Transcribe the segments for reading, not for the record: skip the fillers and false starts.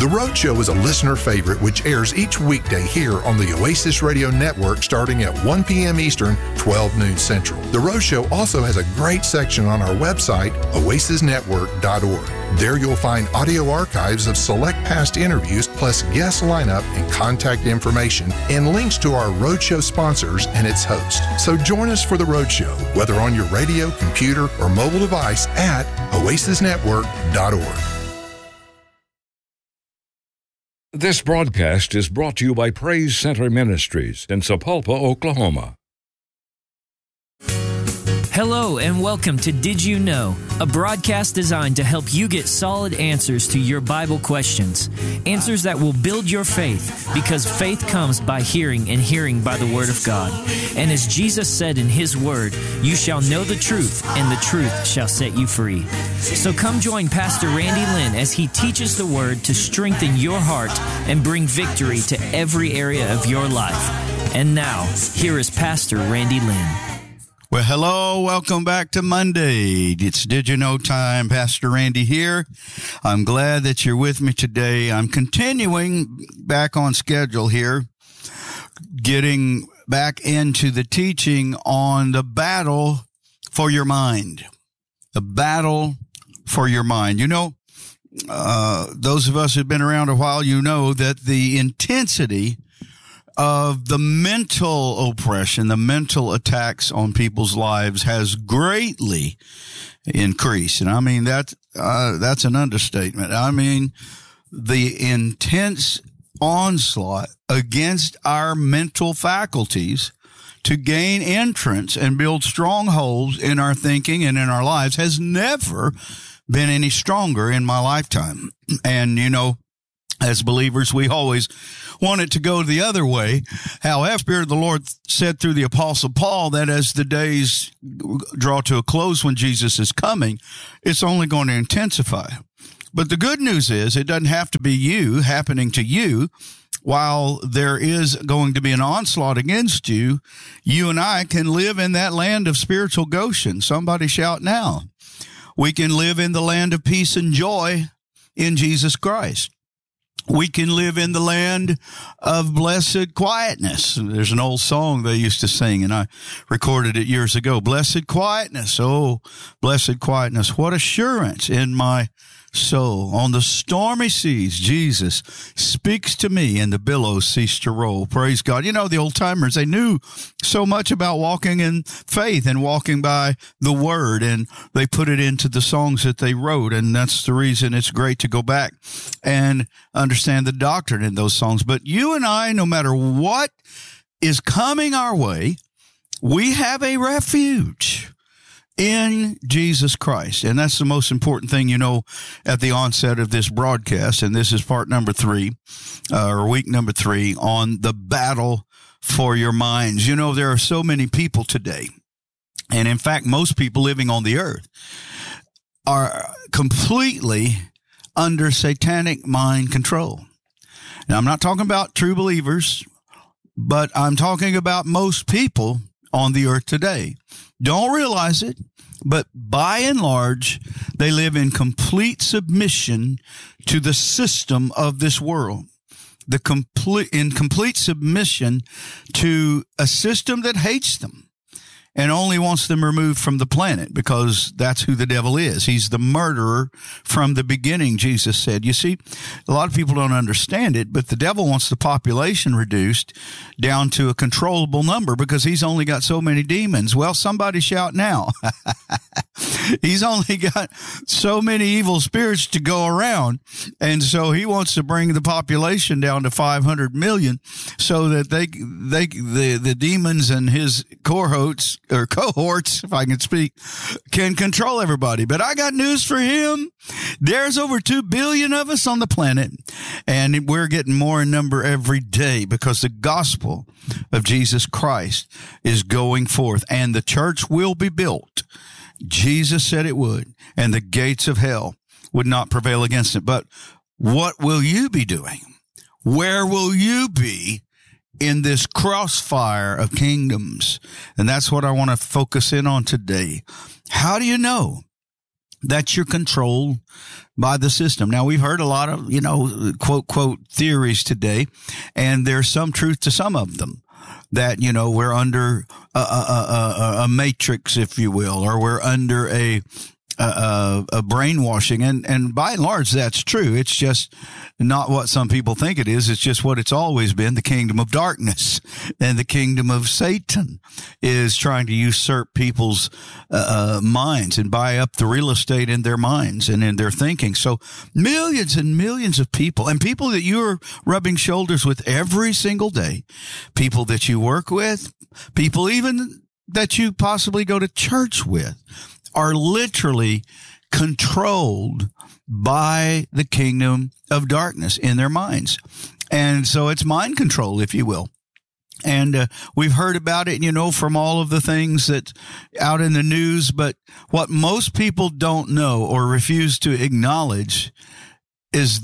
The Road Show is a listener favorite which airs each weekday here on the Oasis Radio Network starting at 1 p.m. Eastern, 12 noon Central. The Road Show also has a great section on our website, oasisnetwork.org. There you'll find audio archives of select past interviews, plus guest lineup and contact information, and links to our Road Show sponsors and its host. So join us for The Road Show, whether on your radio, computer, or mobile device at oasisnetwork.org. This broadcast is brought to you by Praise Center Ministries in Sapulpa, Oklahoma. Hello and welcome to Did You Know, a broadcast designed to help you get solid answers to your Bible questions. Answers that will build your faith, because faith comes by hearing and hearing by the Word of God. And as Jesus said in His Word, you shall know the truth, and the truth shall set you free. So come join Pastor Randy Lynn as he teaches the Word to strengthen your heart and bring victory to every area of your life. And now, here is Pastor Randy Lynn. Well, hello. Welcome back to Monday. It's Did You Know time. Pastor Randy here. I'm glad that you're with me today. I'm continuing back on schedule here, getting back into the teaching on the battle for your mind. The battle for your mind. You know, those of us who've been around a while, you know that the intensity of the mental oppression, the mental attacks on people's lives has greatly increased. And I mean, that's an understatement. I mean, the intense onslaught against our mental faculties to gain entrance and build strongholds in our thinking and in our lives has never been any stronger in my lifetime. And, you know, as believers, we always want it to go the other way. However, the Lord said through the Apostle Paul that as the days draw to a close when Jesus is coming, it's only going to intensify. But the good news is it doesn't have to be you happening to you. While there is going to be an onslaught against you, you and I can live in that land of spiritual Goshen. Somebody shout now. We can live in the land of peace and joy in Jesus Christ. We can live in the land of blessed quietness. There's an old song they used to sing, and I recorded it years ago. Blessed quietness. Oh, blessed quietness. What assurance in my soul. On the stormy seas, Jesus speaks to me and the billows cease to roll. Praise God. You know, the old timers, they knew so much about walking in faith and walking by the Word, and they put it into the songs that they wrote. And that's the reason it's great to go back and understand the doctrine in those songs. But you and I, no matter what is coming our way, we have a refuge in Jesus Christ. And that's the most important thing, you know, at the onset of this broadcast. And this is part number 3, or week number 3, on the battle for your minds. You know, there are so many people today, and in fact, most people living on the earth are completely under satanic mind control. Now, I'm not talking about true believers, but I'm talking about most people on the earth today. Don't realize it, but by and large, they live in complete submission to the system of this world. In complete submission to a system that hates them and only wants them removed from the planet, because that's who the devil is. He's the murderer from the beginning, Jesus said. You see, a lot of people don't understand it, but the devil wants the population reduced down to a controllable number because he's only got so many demons. Well, somebody shout now. He's only got so many evil spirits to go around, and so he wants to bring the population down to 500 million so that the demons and his cohorts, if I can speak, can control everybody. But I got news for him. There's over 2 billion of us on the planet, and we're getting more in number every day because the gospel of Jesus Christ is going forth, and the church will be built. Jesus said it would, and the gates of hell would not prevail against it. But what will you be doing? Where will you be in this crossfire of kingdoms? And that's what I want to focus in on today. How do you know that you're controlled by the system. Now, we've heard a lot of, quote, quote, theories today, and there's some truth to some of them. That, we're under a matrix, if you will, or we're under a brainwashing. And by and large, that's true. It's just not what some people think it is. It's just what it's always been. The kingdom of darkness and the kingdom of Satan is trying to usurp people's minds and buy up the real estate in their minds and in their thinking. So millions and millions of people, and people that you are rubbing shoulders with every single day, people that you work with, people even that you possibly go to church with, are literally controlled by the kingdom of darkness in their minds. And so it's mind control, if you will. And we've heard about it, from all of the things that out in the news. But what most people don't know or refuse to acknowledge is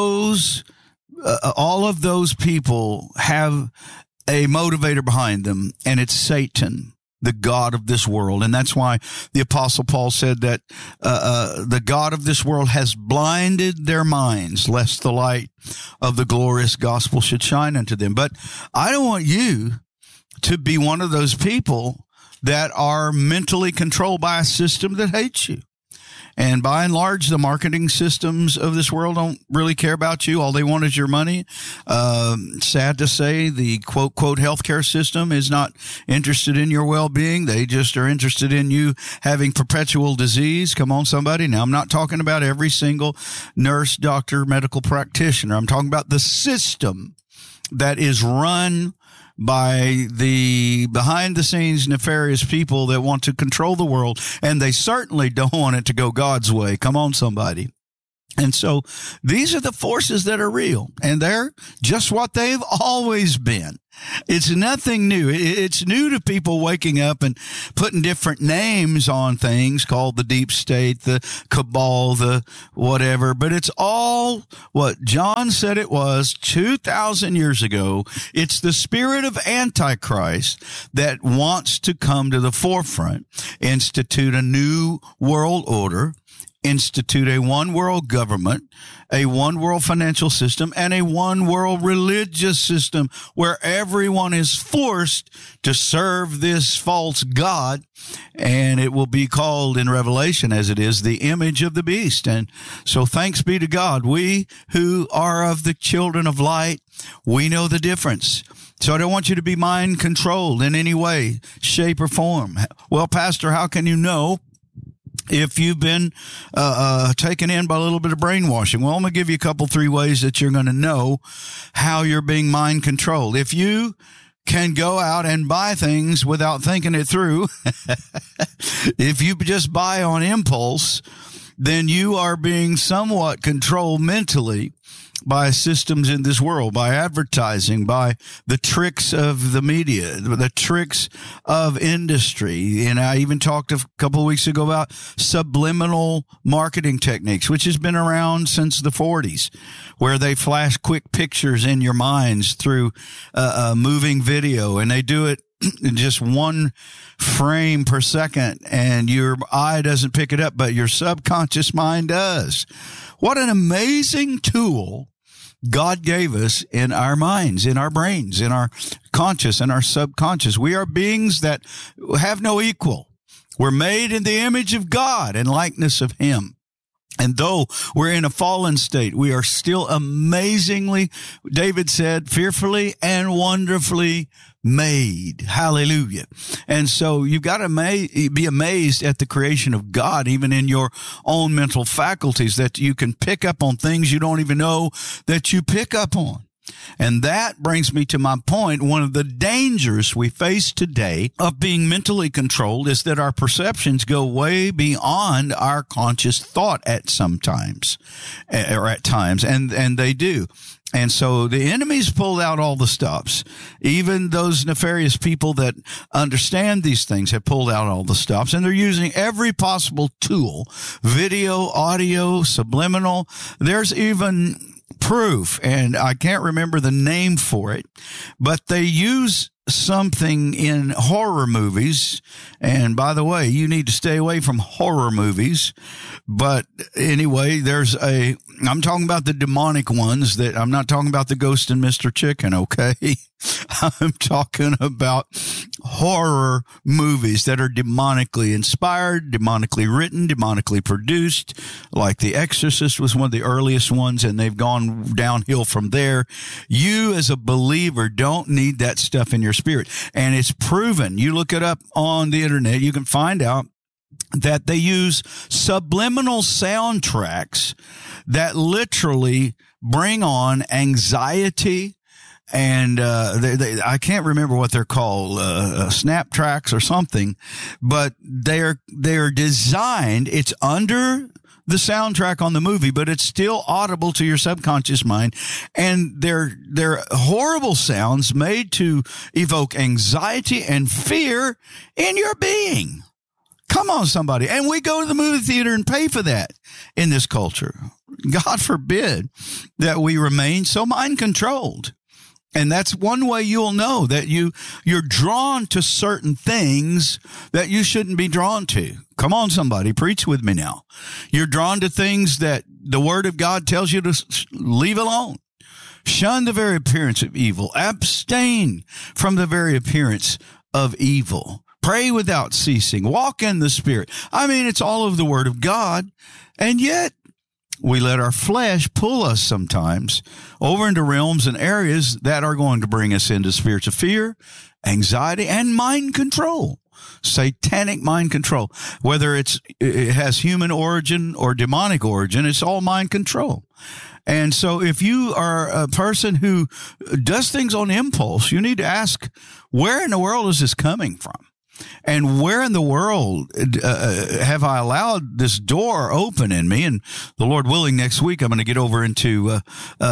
all of those people have a motivator behind them, and it's Satan, the god of this world. And that's why the Apostle Paul said that the god of this world has blinded their minds, lest the light of the glorious gospel should shine unto them. But I don't want you to be one of those people that are mentally controlled by a system that hates you. And by and large, the marketing systems of this world don't really care about you. All they want is your money. Sad to say, the quote, quote, healthcare system is not interested in your well-being. They just are interested in you having perpetual disease. Come on, somebody. Now, I'm not talking about every single nurse, doctor, medical practitioner. I'm talking about the system that is run by the behind-the-scenes nefarious people that want to control the world, and they certainly don't want it to go God's way. Come on, somebody. And so these are the forces that are real, and they're just what they've always been. It's nothing new. It's new to people waking up and putting different names on things called the deep state, the cabal, the whatever. But it's all what John said it was 2,000 years ago. It's the spirit of Antichrist that wants to come to the forefront, institute a new world order, institute a one world government, a one world financial system, and a one world religious system where everyone is forced to serve this false god. And it will be called in Revelation, as it is, the image of the beast. And so thanks be to God. We who are of the children of light, we know the difference. So I don't want you to be mind controlled in any way, shape, or form. Well, Pastor, how can you know if you've been taken in by a little bit of brainwashing? Well, I'm going to give you three ways that you're going to know how you're being mind controlled. If you can go out and buy things without thinking it through, if you just buy on impulse, then you are being somewhat controlled mentally by systems in this world, by advertising, by the tricks of the media, the tricks of industry. And I even talked a couple of weeks ago about subliminal marketing techniques, which has been around since the 40s, where they flash quick pictures in your minds through moving video, and they do it in just 1 frame per second, and your eye doesn't pick it up, but your subconscious mind does. What an amazing tool God gave us in our minds, in our brains, in our conscious and our subconscious. We are beings that have no equal. We're made in the image of God and likeness of Him. And though we're in a fallen state, we are still amazingly, David said, fearfully and wonderfully made. Hallelujah. And so you've got to be amazed at the creation of God, even in your own mental faculties, that you can pick up on things you don't even know that you pick up on. And that brings me to my point. One of the dangers we face today of being mentally controlled is that our perceptions go way beyond our conscious thought at times, and they do. And so the enemy's pulled out all the stops. Even those nefarious people that understand these things have pulled out all the stops, and they're using every possible tool, video, audio, subliminal. There's even proof, and I can't remember the name for it, but they use something in horror movies. And by the way, you need to stay away from horror movies. But anyway, I'm talking about the demonic ones. That I'm not talking about the Ghost and Mr. Chicken, okay? I'm talking about horror movies that are demonically inspired, demonically written, demonically produced. Like The Exorcist was one of the earliest ones, and they've gone downhill from there. You as a believer don't need that stuff in your spirit. And it's proven. You look it up on the internet, you can find out that they use subliminal soundtracks that literally bring on anxiety. And I can't remember what they're called, snap tracks or something, but they're designed. It's under the soundtrack on the movie, but it's still audible to your subconscious mind. And they're horrible sounds made to evoke anxiety and fear in your being. Come on, somebody. And we go to the movie theater and pay for that in this culture. God forbid that we remain so mind controlled. And that's one way you'll know that you're drawn to certain things that you shouldn't be drawn to. Come on, somebody, preach with me now. You're drawn to things that the Word of God tells you to leave alone. Shun the very appearance of evil. Abstain from the very appearance of evil. Pray without ceasing. Walk in the Spirit. I mean, it's all of the Word of God. And yet, we let our flesh pull us sometimes over into realms and areas that are going to bring us into spirits of fear, anxiety, and mind control. Satanic mind control. Whether it has human origin or demonic origin, it's all mind control. And so if you are a person who does things on impulse, you need to ask, where in the world is this coming from? And where in the world have I allowed this door open in me? And the Lord willing, next week, I'm going to get over into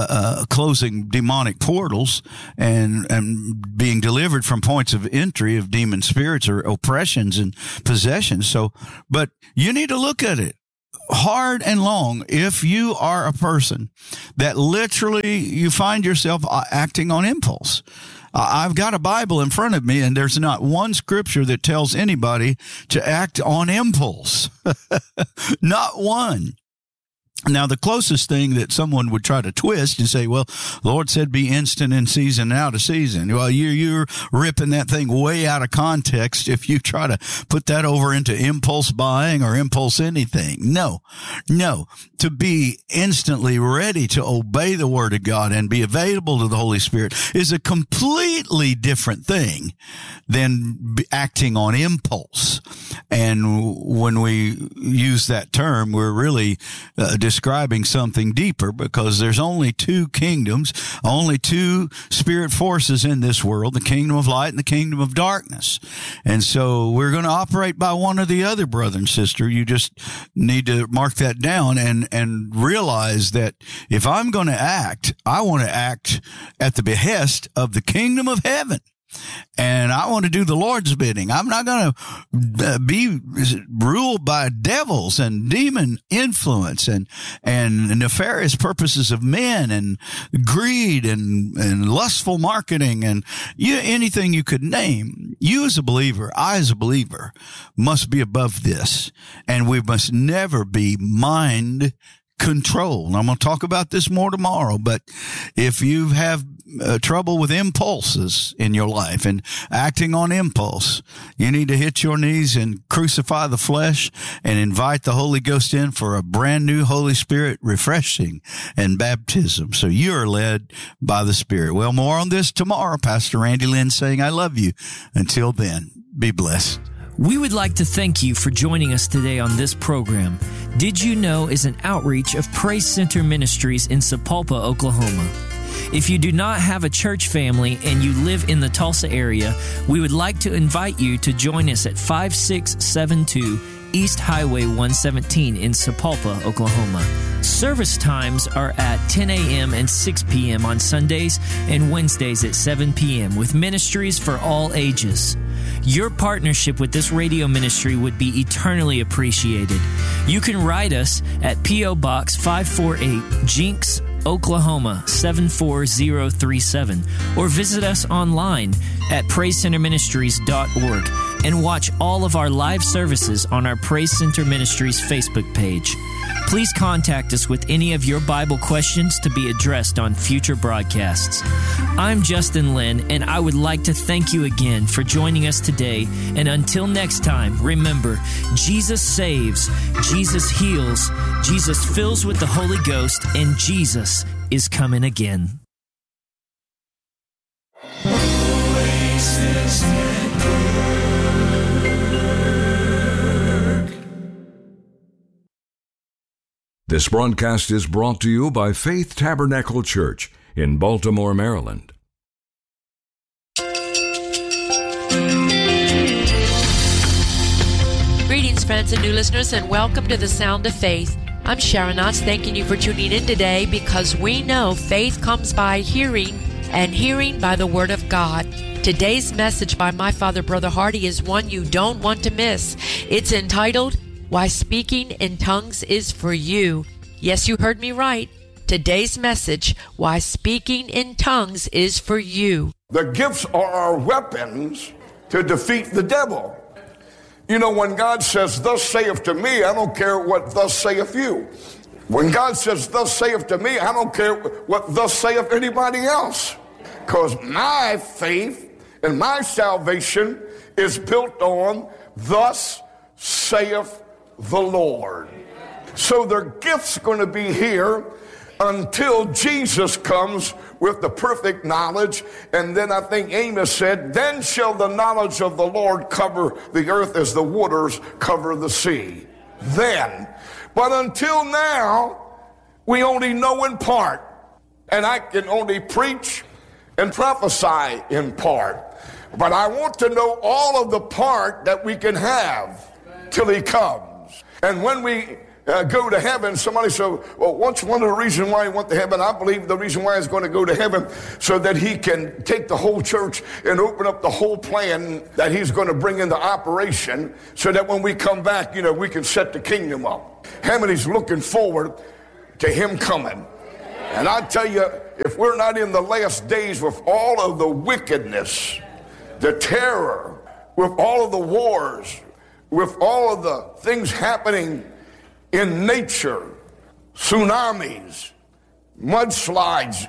closing demonic portals and being delivered from points of entry of demon spirits or oppressions and possessions. So, but you need to look at it hard and long. If you are a person that literally you find yourself acting on impulse. I've got a Bible in front of me, and there's not one scripture that tells anybody to act on impulse. Not one. Now, the closest thing that someone would try to twist and say, well, the Lord said be instant in season and out of season. Well, you're ripping that thing way out of context if you try to put that over into impulse buying or impulse anything. No. To be instantly ready to obey the Word of God and be available to the Holy Spirit is a completely different thing than acting on impulse. And when we use that term, we're really describing something deeper, because there's only two kingdoms, only two spirit forces in this world, the kingdom of light and the kingdom of darkness. And so we're going to operate by one or the other, brother and sister. You just need to mark that down and realize that if I'm going to act, I want to act at the behest of the kingdom of heaven. And I want to do the Lord's bidding. I'm not going to be ruled by devils and demon influence and nefarious purposes of men and greed and lustful marketing and anything you could name. You as a believer, I as a believer, must be above this. And we must never be mind control. And I'm going to talk about this more tomorrow, but if you have trouble with impulses in your life and acting on impulse, you need to hit your knees and crucify the flesh and invite the Holy Ghost in for a brand new Holy Spirit refreshing and baptism. So you are led by the Spirit. Well, more on this tomorrow. Pastor Randy Lynn saying, I love you. Until then, be blessed. We would like to thank you for joining us today on this program. Did You Know is an outreach of Praise Center Ministries in Sapulpa, Oklahoma. If you do not have a church family and you live in the Tulsa area, we would like to invite you to join us at 5672 East Highway 117 in Sapulpa, Oklahoma. Service times are at 10 a.m. and 6 p.m. on Sundays and Wednesdays at 7 p.m. with ministries for all ages. Your partnership with this radio ministry would be eternally appreciated. You can write us at P.O. Box 548, Jinx, Oklahoma 74037, or visit us online at praisecenterministries.org and watch all of our live services on our Praise Center Ministries Facebook page. Please contact us with any of your Bible questions to be addressed on future broadcasts. I'm Justin Lynn, and I would like to thank you again for joining us today. And until next time, remember, Jesus saves, Jesus heals, Jesus fills with the Holy Ghost, and Jesus is coming again. This broadcast is brought to you by Faith Tabernacle Church in Baltimore, Maryland. Greetings, friends and new listeners, and welcome to the Sound of Faith. I'm Sharon Knotts, thanking you for tuning in today, because we know faith comes by hearing, and hearing by the Word of God. Today's message by my father, Brother Hardy, is one you don't want to miss. It's entitled, Why Speaking in Tongues is for You. Yes, you heard me right. Today's message, Why Speaking in Tongues is for You. The gifts are our weapons to defeat the devil. You know, when God says, thus saith to me, I don't care what thus saith you. When God says, thus saith to me, I don't care what thus saith anybody else. Because my faith and my salvation is built on thus saith the Lord. So their gift's going to be here until Jesus comes with the perfect knowledge. And then I think Amos said, then shall the knowledge of the Lord cover the earth as the waters cover the sea. Then. But until now, we only know in part. And I can only preach and prophesy in part. But I want to know all of the part that we can have till he comes. And when we go to heaven, somebody said, well, what's one of the reasons why he went to heaven? I believe the reason why he's going to go to heaven so that he can take the whole church and open up the whole plan that he's going to bring into operation, so that when we come back, you know, we can set the kingdom up. How many's looking forward to him coming? And I tell you, if we're not in the last days with all of the wickedness, the terror, with all of the wars, with all of the things happening in nature, tsunamis, mudslides,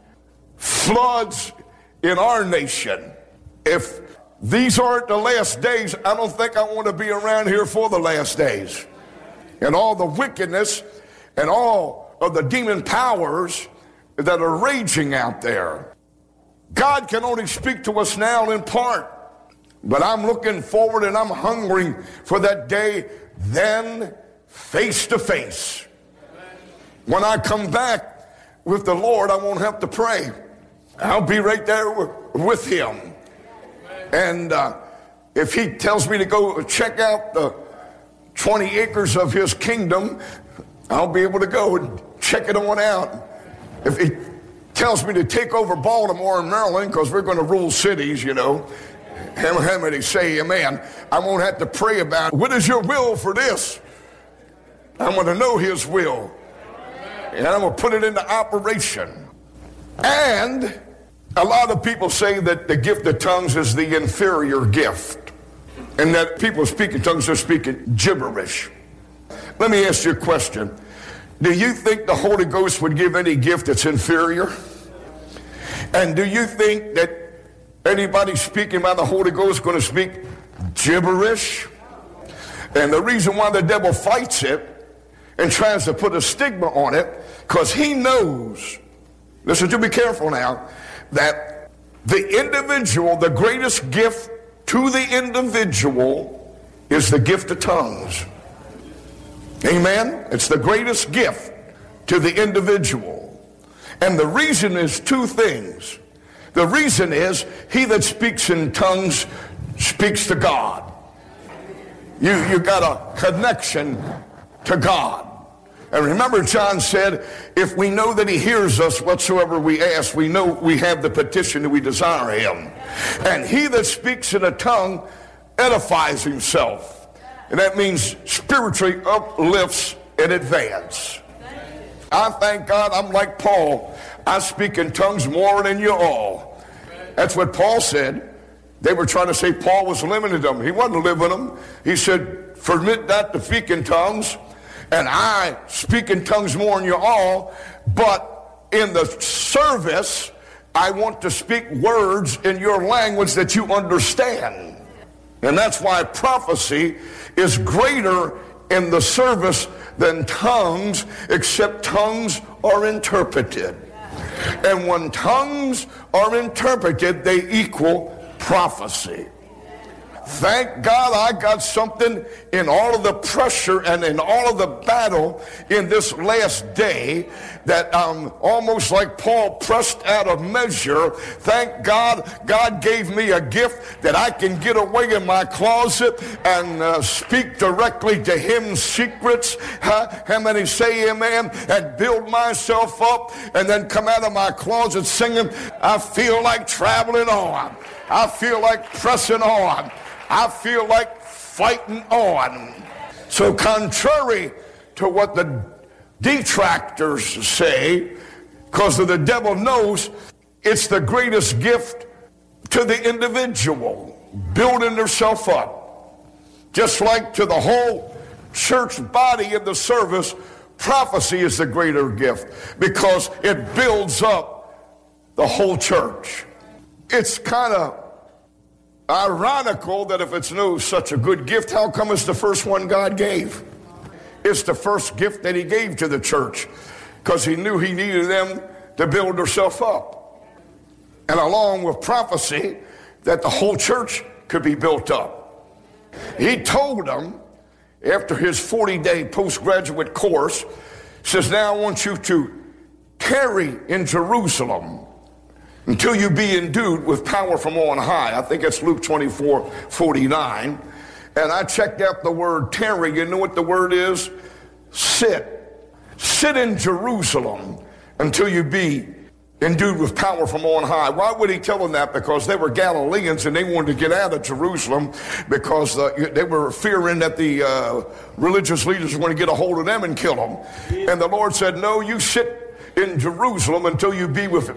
floods in our nation. If these aren't the last days, I don't think I want to be around here for the last days. And all the wickedness and all of the demon powers that are raging out there. God can only speak to us now in part. But I'm looking forward and I'm hungering for that day, then face to face. When I come back with the Lord, I won't have to pray. I'll be right there with him. And if he tells me to go check out the 20 acres of his kingdom, I'll be able to go and check it on out. If he tells me to take over Baltimore and Maryland, because we're going to rule cities, you know, how many say amen? I won't have to pray about it. What is your will for this? I'm going to know his will. And I'm going to put it into operation. And a lot of people say that the gift of tongues is the inferior gift. And that people speaking tongues are speaking gibberish. Let me ask you a question. Do you think the Holy Ghost would give any gift that's inferior? And do you think that anybody speaking by the Holy Ghost is going to speak gibberish? And the reason why the devil fights it and tries to put a stigma on it, because he knows, listen to me careful now, that the individual, the greatest gift to the individual is the gift of tongues. Amen? It's the greatest gift to the individual. And the reason is two things. The reason is he that speaks in tongues speaks to God. You got a connection to God. And remember, John said, if we know that he hears us whatsoever we ask, we know we have the petition that we desire him. And he that speaks in a tongue edifies himself. And that means spiritually uplifts and advance. I thank God I'm like Paul. I speak in tongues more than you all. That's what Paul said. They were trying to say Paul was limiting them. He wasn't limiting them. He said, forbid that to speak in tongues, and I speak in tongues more than you all, but in the service, I want to speak words in your language that you understand. And that's why prophecy is greater in the service than tongues, except tongues are interpreted. And when tongues are interpreted, they equal prophecy. Thank God I got something in all of the pressure and in all of the battle in this last day that almost like Paul pressed out of measure. Thank God God gave me a gift that I can get away in my closet and speak directly to Him secrets. How many say amen? And build myself up and then come out of my closet singing, I feel like traveling on. I feel like pressing on. I feel like fighting on. So contrary to what the detractors say, because the devil knows it's the greatest gift to the individual, building themselves up. Just like to the whole church body in the service, prophecy is the greater gift because it builds up the whole church. It's kind of ironical that if it's no such a good gift, how come it's the first one God gave? It's the first gift that He gave to the church because He knew He needed them to build themselves up. And along with prophecy, that the whole church could be built up. He told them after his 40-day postgraduate course, says, now I want you to tarry in Jerusalem until you be endued with power from on high. I think it's Luke 24:49. And I checked out the word tarry. You know what the word is? Sit. Sit in Jerusalem until you be endued with power from on high. Why would he tell them that? Because they were Galileans and they wanted to get out of Jerusalem because they were fearing that the religious leaders were going to get a hold of them and kill them. And the Lord said, no, you sit in Jerusalem until you be with